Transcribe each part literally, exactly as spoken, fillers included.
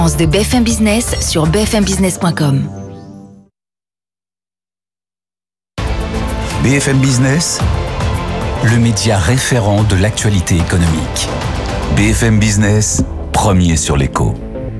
de B F M Business sur b f m business point com. B F M Business, le média référent de l'actualité économique. B F M Business, premier sur l'écho.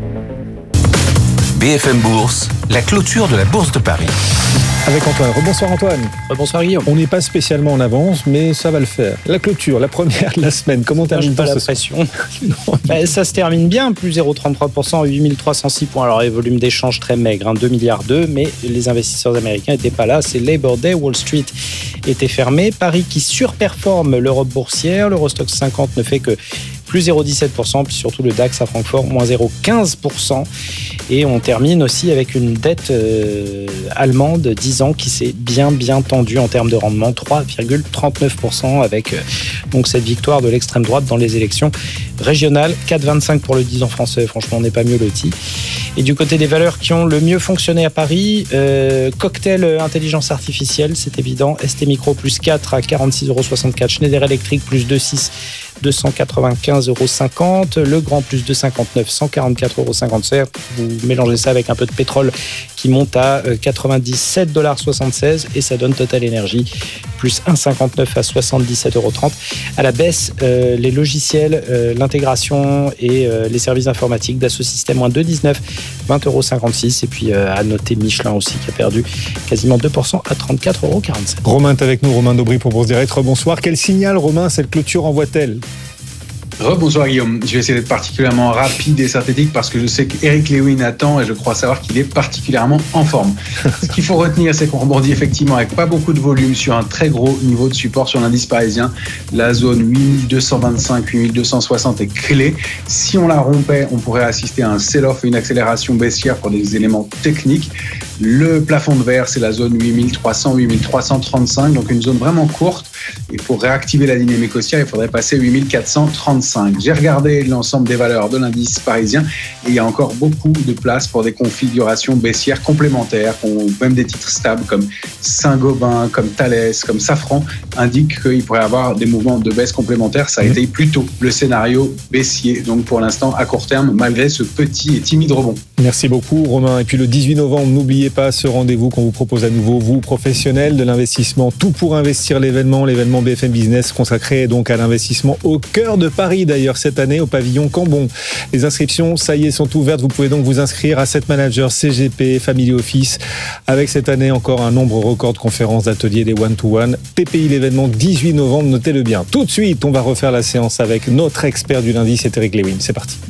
B F M Bourse, la clôture de la Bourse de Paris. Avec Antoine. Rebonsoir Antoine. Rebonsoir Guillaume. On n'est pas spécialement en avance, mais ça va le faire. La clôture, la première de la semaine. Comment termine pas ce la pression bah, Ça se termine bien, plus zéro virgule trente-trois pour cent, huit mille trois cent six points. Alors les volumes d'échange très maigres, hein, deux virgule deux milliards, mais les investisseurs américains n'étaient pas là. C'est Labor Day, Wall Street était fermé. Paris qui surperforme l'Europe boursière. L'Eurostoxx cinquante ne fait que plus zéro virgule dix-sept pour cent, puis surtout le DAX à Francfort, moins zéro virgule quinze pour cent. Et on termine aussi avec une dette euh, allemande dix ans qui s'est bien bien tendue en termes de rendement, trois virgule trente-neuf pour cent, avec euh, donc cette victoire de l'extrême droite dans les élections régionales. quatre virgule vingt-cinq pour le dix ans français, franchement on n'est pas mieux loti. Et du côté des valeurs qui ont le mieux fonctionné à Paris, euh, cocktail intelligence artificielle, c'est évident. S T Micro plus quatre à quarante-six euros soixante-quatre, Schneider Electric plus deux virgule six, deux cent quatre-vingt-quinze euros cinquante, Legrand plus deux virgule cinquante-neuf, cent quarante-quatre euros cinquante-sept. Vous mélangez ça avec un peu de pétrole qui monte à quatre-vingt-dix-sept dollars soixante-seize et ça donne Total Energy plus un virgule cinquante-neuf à soixante-dix-sept euros trente. À la baisse, euh, les logiciels, euh, l'intégration et euh, les services informatiques d'Assaut Systèmes moins deux virgule dix-neuf, vingt euros cinquante-six. Et puis euh, à noter Michelin aussi qui a perdu quasiment deux pour cent à trente-quatre euros quarante-sept. Romain est avec nous, Romain Daubry pour Bourse Direct. Rebonsoir. Quel signal, Romain, cette clôture envoie-t-elle ? Rebonsoir Guillaume, je vais essayer d'être particulièrement rapide et synthétique parce que je sais qu'Eric Lewin attend et je crois savoir qu'il est particulièrement en forme. Ce qu'il faut retenir, c'est qu'on rebondit effectivement avec pas beaucoup de volume sur un très gros niveau de support sur l'indice parisien. La zone huit mille deux cent vingt-cinq, huit mille deux cent soixante est clé. Si on la rompait, on pourrait assister à un sell-off et une accélération baissière pour des éléments techniques. Le plafond de verre, c'est la zone huit mille trois cents, huit mille trois cent trente-cinq, donc une zone vraiment courte. Et pour réactiver la dynamique haussière, il faudrait passer huit mille quatre cent trente-cinq. J'ai regardé l'ensemble des valeurs de l'indice parisien et il y a encore beaucoup de place pour des configurations baissières complémentaires, même des titres stables comme Saint-Gobain, comme Thales, comme Safran indiquent qu'il pourrait y avoir des mouvements de baisse complémentaires. Ça a été plutôt le scénario baissier, donc pour l'instant à court terme, malgré ce petit et timide rebond. Merci beaucoup Romain. Et puis le dix-huit novembre, n'oubliez pas ce rendez-vous qu'on vous propose à nouveau, vous professionnels de l'investissement, tout pour investir l'événement, l'événement B F M Business consacré donc à l'investissement au cœur de Paris d'ailleurs cette année au pavillon Cambon. Les inscriptions, ça y est, sont ouvertes. Vous pouvez donc vous inscrire à Asset Manager, C G P, Family Office, avec cette année encore un nombre record de conférences, d'ateliers, des one-to-one. P P I l'événement dix-huit novembre, notez-le bien. Tout de suite, on va refaire la séance avec notre expert du lundi, c'est Eric Lewin. C'est parti.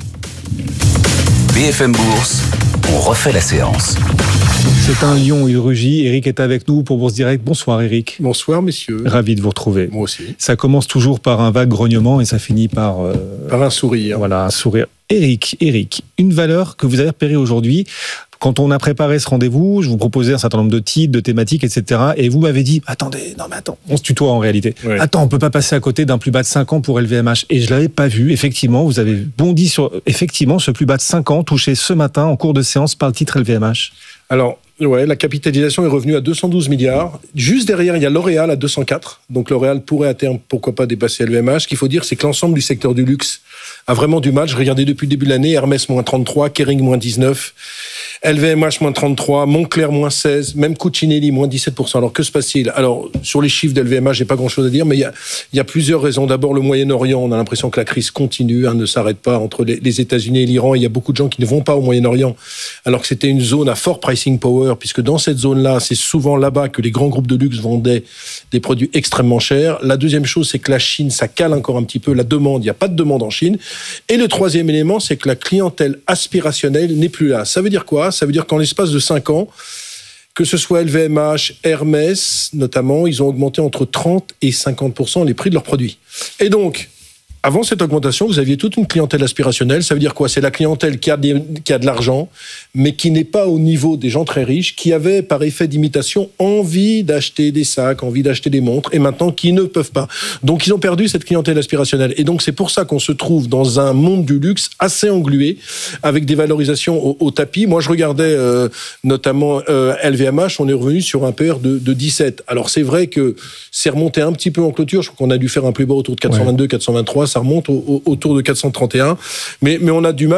B F M Bourse, on refait la séance. C'est un lion, il rugit. Eric est avec nous pour Bourse Direct. Bonsoir Eric. Bonsoir messieurs. Ravi de vous retrouver. Moi aussi. Ça commence toujours par un vague grognement et ça finit par... Euh, par un sourire. Voilà, un sourire. Eric, Eric, une valeur que vous avez repérée aujourd'hui. Quand on a préparé ce rendez-vous, je vous proposais un certain nombre de titres, de thématiques, et cetera. Et vous m'avez dit, attendez, non mais attends, on se tutoie en réalité. Oui. Attends, on peut pas passer à côté d'un plus bas de cinq ans pour L V M H. Et je l'avais pas vu. Effectivement, vous avez bondi sur, effectivement, ce plus bas de cinq ans touché ce matin en cours de séance par le titre L V M H. Alors, ouais, la capitalisation est revenue à deux cent douze milliards. Juste derrière, il y a L'Oréal à deux cent quatre. Donc L'Oréal pourrait à terme, pourquoi pas, dépasser L V M H. Ce qu'il faut dire, c'est que l'ensemble du secteur du luxe a vraiment du mal. Je regardais depuis le début de l'année, Hermès moins trente-trois, Kering moins dix-neuf, L V M H moins trente-trois, Moncler moins seize, même Cucinelli moins dix-sept pour cent. Alors que se passe-t-il ? Alors sur les chiffres d'L V M H, j'ai pas grand-chose à dire, mais il y a, il y a plusieurs raisons. D'abord, le Moyen-Orient, on a l'impression que la crise continue, hein, ne s'arrête pas entre les, les États-Unis et l'Iran. Il y a beaucoup de gens qui ne vont pas au Moyen-Orient, alors que c'était une zone à fort pricing power, puisque dans cette zone-là, c'est souvent là-bas que les grands groupes de luxe vendaient des produits extrêmement chers. La deuxième chose, c'est que la Chine, ça cale encore un petit peu la demande. Il n'y a pas de demande en Chine. Et le troisième élément, c'est que la clientèle aspirationnelle n'est plus là. Ça veut dire quoi ? Ça veut dire qu'en l'espace de cinq ans, que ce soit L V M H, Hermès, notamment, ils ont augmenté entre trente et cinquante pour cent les prix de leurs produits. Et donc, avant cette augmentation, vous aviez toute une clientèle aspirationnelle. Ça veut dire quoi ? C'est la clientèle qui a, des, qui a de l'argent, mais qui n'est pas au niveau des gens très riches, qui avaient, par effet d'imitation, envie d'acheter des sacs, envie d'acheter des montres, et maintenant qui ne peuvent pas. Donc, ils ont perdu cette clientèle aspirationnelle. Et donc, c'est pour ça qu'on se trouve dans un monde du luxe assez englué, avec des valorisations au, au tapis. Moi, je regardais euh, notamment euh, L V M H, on est revenu sur un P R de, de dix-sept. Alors, c'est vrai que c'est remonté un petit peu en clôture. Je crois qu'on a dû faire un plus bas autour de quatre cent vingt-deux, ouais. quatre cent vingt-trois. Ça remonte au, au, autour de quatre cent trente et un. Mais, mais on a du mal